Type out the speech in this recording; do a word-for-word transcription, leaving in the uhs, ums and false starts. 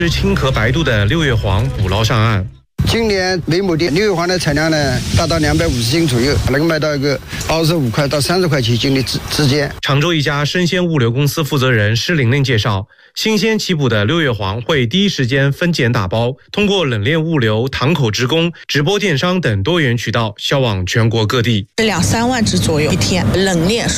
是青壳白肚的六月黄捕捞上岸。 今年每亩的六月黄的产量呢，达到两百五十斤左右，能卖到一个二十五块到三十块钱斤的之之间。 常州一家生鲜物流公司负责人施玲玲介绍，新鲜起捕的六月黄会第一时间分拣打包，通过冷链物流、堂口职工、直播电商等多元渠道销往全国各地。 两三万只左右一天，冷链